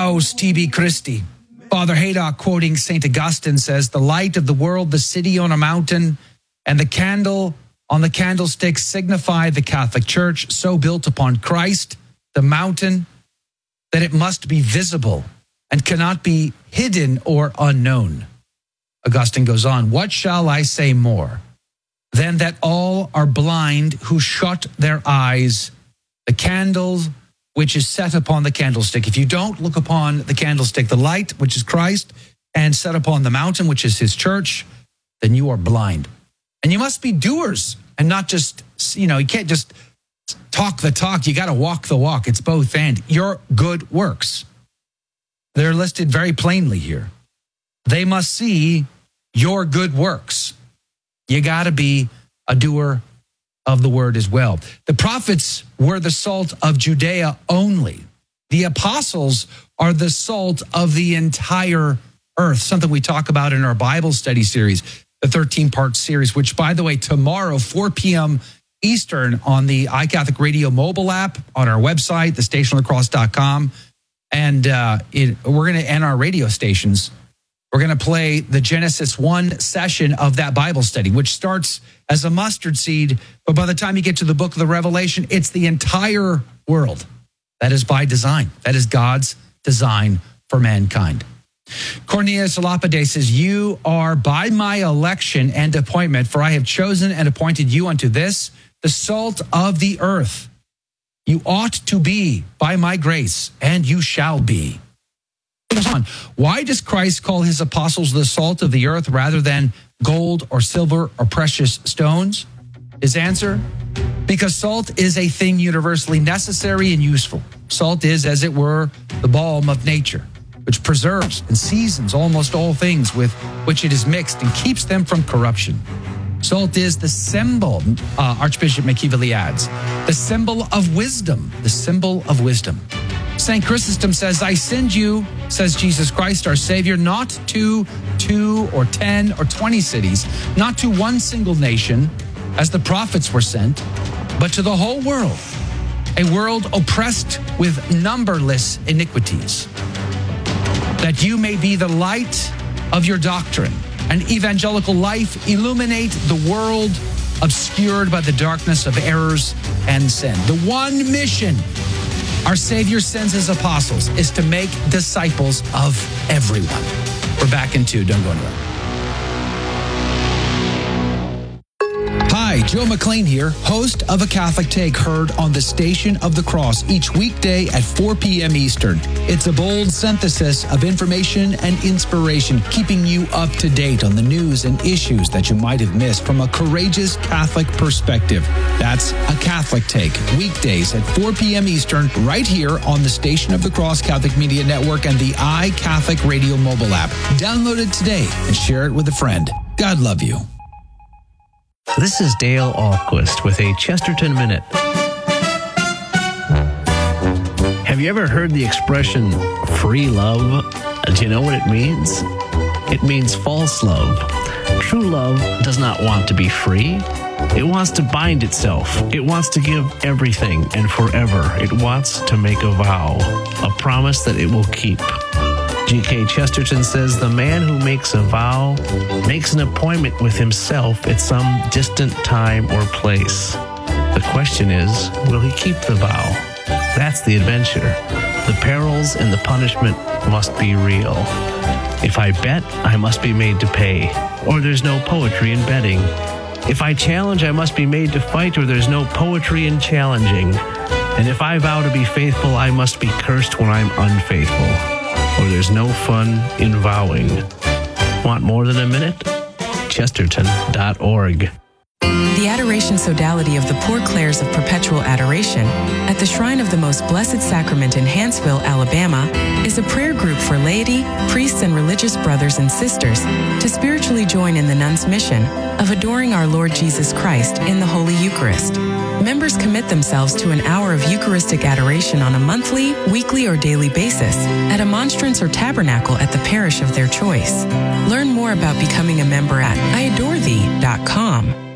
Laus tibi Christi. Father Haydock, quoting St. Augustine, says, the light of the world, the city on a mountain, and the candle on the candlestick signify the Catholic Church, so built upon Christ, the mountain, that it must be visible and cannot be hidden or unknown. Augustine goes on, what shall I say more than that all are blind who shut their eyes, the candle which is set upon the candlestick. If you don't look upon the candlestick, the light, which is Christ, and set upon the mountain, which is his church, then you are blind. And you must be doers and not just, you can't just talk the talk. You got to walk the walk. It's both and. Your good works. They're listed very plainly here. They must see your good works. You got to be a doer of the word as well. The prophets were the salt of Judea only. The apostles are the salt of the entire earth, something we talk about in our Bible study series, the 13-part series, which, by the way, tomorrow, 4 p.m. Eastern on the iCatholic Radio mobile app, on our website, thestationofthecross.com. And we're going to end our radio stations. We're going to play the Genesis 1 session of that Bible study, which starts as a mustard seed, but by the time you get to the book of the Revelation, it's the entire world. That is by design. That is God's design for mankind. Cornelius Lapide says, you are by my election and appointment, for I have chosen and appointed you unto this, the salt of the earth. You ought to be by my grace, and you shall be. Why does Christ call his apostles the salt of the earth rather than gold or silver or precious stones? His answer, because salt is a thing universally necessary and useful. Salt is, as it were, the balm of nature, which preserves and seasons almost all things with which it is mixed and keeps them from corruption. Salt is the symbol, Archbishop McKeevely adds, the symbol of wisdom, the symbol of wisdom. St. Chrysostom says, I send you, says Jesus Christ, our Savior, not to 2 or 10 or 20 cities, not to one single nation, as the prophets were sent, but to the whole world, a world oppressed with numberless iniquities, that you may be the light of your doctrine and evangelical life, illuminate the world obscured by the darkness of errors and sin. The one mission our Savior sends his apostles is to make disciples of everyone. We're back in 2. Don't go anywhere. Hi, Joe McLean here, host of A Catholic Take, heard on the Station of the Cross each weekday at 4 p.m. Eastern. It's a bold synthesis of information and inspiration, keeping you up to date on the news and issues that you might have missed from a courageous Catholic perspective. That's A Catholic Take, weekdays at 4 p.m. Eastern, right here on the Station of the Cross Catholic Media Network and the iCatholic Radio mobile app. Download it today and share it with a friend. God love you. This is Dale Ahlquist with a Chesterton Minute. Have you ever heard the expression free love? Do you know what it means? It means false love. True love does not want to be free. It wants to bind itself. It wants to give everything and forever. It wants to make a vow, a promise that it will keep. G.K. Chesterton says the man who makes a vow makes an appointment with himself at some distant time or place. The question is, will he keep the vow? That's the adventure. The perils and the punishment must be real. If I bet, I must be made to pay, or there's no poetry in betting. If I challenge, I must be made to fight, or there's no poetry in challenging. And if I vow to be faithful, I must be cursed when I'm unfaithful, or there's no fun in vowing. Want more than a minute? Chesterton.org. The Adoration Sodality of the Poor Clares of Perpetual Adoration at the Shrine of the Most Blessed Sacrament in Hanceville, Alabama, is a prayer group for laity, priests, and religious brothers and sisters to spiritually join in the nuns' mission of adoring our Lord Jesus Christ in the Holy Eucharist. Members commit themselves to an hour of Eucharistic adoration on a monthly, weekly, or daily basis at a monstrance or tabernacle at the parish of their choice. Learn more about becoming a member at iadorethee.com.